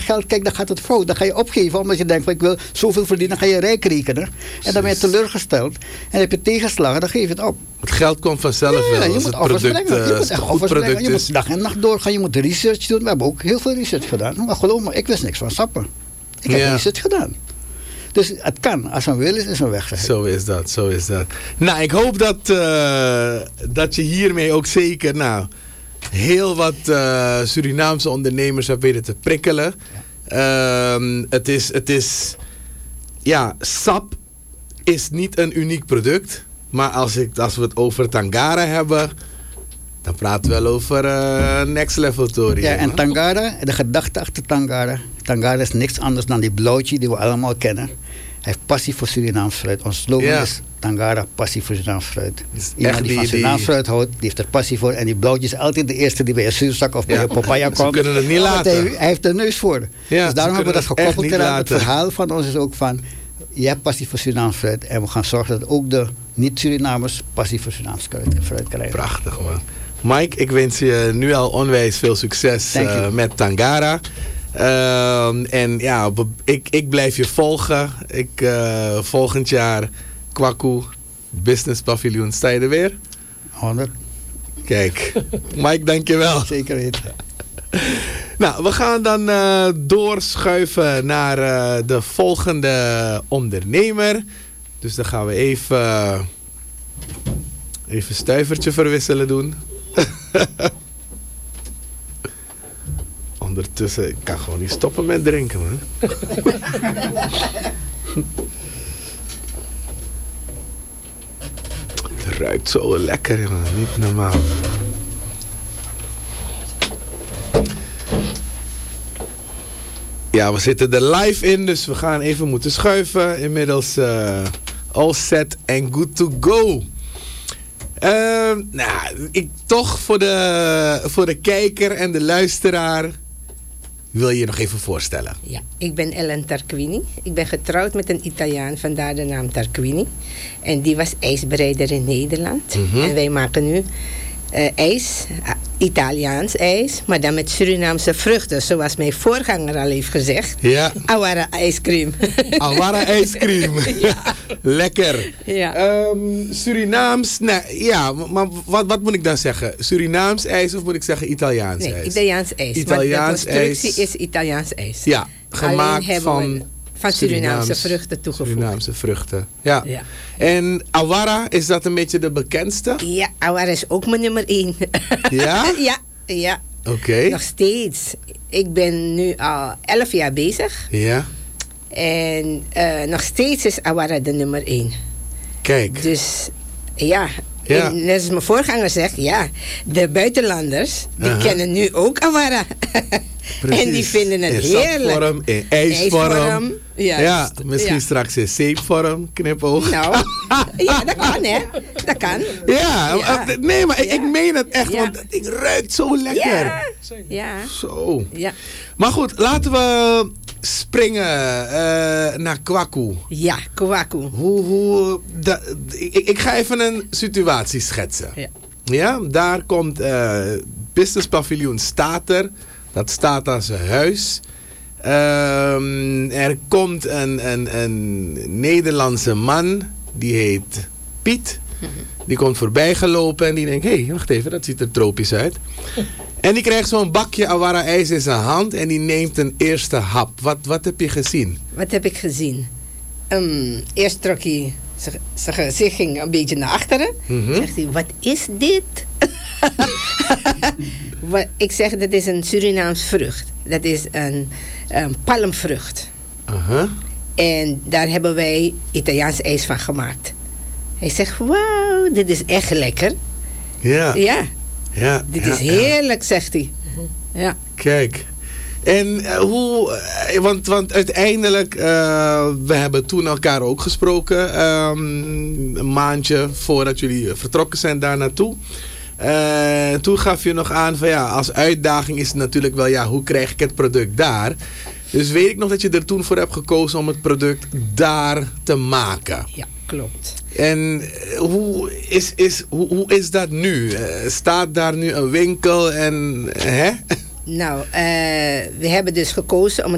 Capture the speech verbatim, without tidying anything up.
geld kijkt, dan gaat het fout. Dan ga je opgeven, omdat je denkt, van, ik wil zoveel verdienen, dan ga je rijk rekenen. En dan ben je teleurgesteld. En heb je tegenslagen, dan geef je het op. Het geld komt vanzelf wel. Ja, je als moet het offers product, brengen. Je uh, moet echt goed offers product brengen. Je is. moet dag en nacht doorgaan. Je moet research doen. We hebben ook heel veel research gedaan. Maar geloof me, ik wist niks van sappen. Ik heb Ja. research gedaan. Dus het kan. Als een wil is, is een weg. Zo is dat, zo is dat. Nou, ik hoop dat, uh, dat je hiermee ook zeker nou, heel wat uh, Surinaamse ondernemers hebt weten te prikkelen. Ja. Uh, het is, het is, ja, sap is niet een uniek product. Maar als, ik, als we het over Tangara hebben, dan praten we wel over uh, next level Tori. Ja, en Tangara, de gedachte achter Tangara. Tangara is niks anders dan die blauwtje die we allemaal kennen. Hij heeft passie voor Surinaams fruit. Ons slogan ja. is Tangara, passie voor Surinaams fruit. Iemand die van Surinaams fruit houdt, die heeft er passie voor. En die blauwtje is altijd de eerste die bij een zuurzak of bij ja. een papaya komt. Ze kunnen het niet laten. Hij, hij heeft er neus voor. Ja, dus daarom hebben we dat gekoppeld eraan. Het verhaal van ons is ook van, je hebt passie voor Surinaams fruit. En we gaan zorgen dat ook de niet-Surinamers passie voor Surinaams fruit krijgen. Prachtig, man. Mike, ik wens je nu al onwijs veel succes uh, met Tangara. Uh, en ja, ik, ik blijf je volgen. Ik, uh, volgend jaar Kwaku Business Pavilion. Sta je er weer? honderd. Kijk, Mike, dankjewel. Zeker weten. Nou, we gaan dan uh, doorschuiven naar uh, de volgende ondernemer. Dus dan gaan we even, uh, even stuivertje verwisselen doen. Ondertussen, ik kan gewoon niet stoppen met drinken, man. Het ruikt zo lekker, man. Niet normaal. Ja, we zitten er live in, dus we gaan even moeten schuiven. Inmiddels uh, all set and good to go. Uh, nou, ik toch voor de, voor de kijker en de luisteraar wil je je nog even voorstellen. Ja, ik ben Ellen Tarquini. Ik ben getrouwd met een Italiaan, vandaar de naam Tarquini. En die was ijsbereider in Nederland. Mm-hmm. En wij maken nu uh, ijs, uh, Italiaans ijs, maar dan met Surinaamse vruchten, zoals mijn voorganger al heeft gezegd. Ja. Awara ijscream. Awara ijscream. Ja. Lekker. Ja. Um, Surinaams, nee, ja, maar wat, wat moet ik dan zeggen? Surinaams ijs of moet ik zeggen Italiaans nee, ijs? Italiaans ijs. Italiaans want de constructie ijs. is Italiaans ijs. Ja, gemaakt van... Van Surinaamse Surinaams, vruchten toegevoegd. Surinaamse vruchten, ja. ja. En Awara, is dat een beetje de bekendste? Ja, Awara is ook mijn nummer één. Ja? Ja, ja. Oké. Okay. Nog steeds. Ik ben nu al elf jaar bezig. Ja. En uh, nog steeds is Awara de nummer één. Kijk. Dus ja, ja. En net als mijn voorganger zegt, ja, de buitenlanders, die uh-huh. kennen nu ook Awara. En die vinden het in heerlijk. Sapvorm, in ijsvorm. ijsvorm ja, misschien ja. straks in zeepvorm, knipoog. Nou, ja, dat kan hè. Dat kan. Ja, ja. nee, maar ik, ja. ik meen het echt, ja. want het ruikt zo lekker. Ja. ja. Zo. Ja. Maar goed, laten we springen uh, naar Kwaku. Ja, Kwaku. Hoe, hoe, da, ik, ik ga even een situatie schetsen. Ja, ja daar komt uh, Business Pavilion staat er. Dat staat aan zijn huis. Um, er komt een, een, een Nederlandse man, die heet Piet. Die komt voorbij gelopen en die denkt, hé, hey, wacht even, dat ziet er tropisch uit. En die krijgt zo'n bakje Awara ijs in zijn hand en die neemt een eerste hap. Wat, wat heb je gezien? Wat heb ik gezien? Um, eerst trok hij, zijn gezicht ging een beetje naar achteren. Mm-hmm. Zegt hij, wat is dit? Ik zeg, dat is een Surinaams vrucht. Dat is een, een palmvrucht. Uh-huh. En daar hebben wij Italiaans ijs van gemaakt. Hij zegt, wauw, dit is echt lekker. Ja. Ja. Ja, dit ja, is heerlijk, ja. zegt hij. Ja. Kijk. En uh, hoe, uh, want, want uiteindelijk, uh, we hebben toen elkaar ook gesproken, um, een maandje voordat jullie vertrokken zijn daar naartoe. Uh, toen gaf je nog aan van ja, als uitdaging is het natuurlijk wel, ja, hoe krijg ik het product daar? Dus weet ik nog dat je er toen voor hebt gekozen om het product daar te maken. Ja, klopt. En hoe is, is, hoe, hoe is dat nu? Uh, staat daar nu een winkel en hè? Nou, uh, we hebben dus gekozen om